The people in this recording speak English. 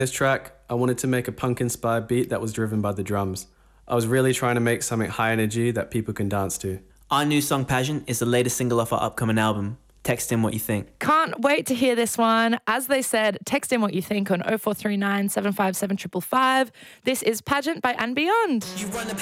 This track, I wanted to make a punk-inspired beat that was driven by the drums. I was really trying to make something high energy that people can dance to. Our new song, Pageant, is the latest single off our upcoming album. Text in what you think. Can't wait to hear this one. As they said, text in what you think on 0439 757 555. This is Pageant by And Beyond.